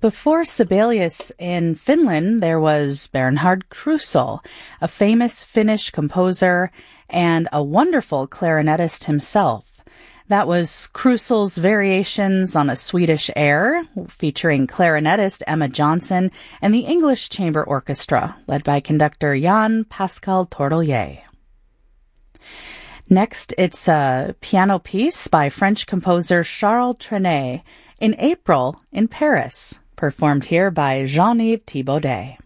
Before Sibelius in Finland, there was Bernhard Krusel, a famous Finnish composer and a wonderful clarinetist himself. That was Krusel's Variations on a Swedish Air, featuring clarinetist Emma Johnson and the English Chamber Orchestra, led by conductor Jan Pascal Tordelier. Next, it's a piano piece by French composer Charles Trenet, In April in Paris, performed here by Jean-Yves Thibaudet.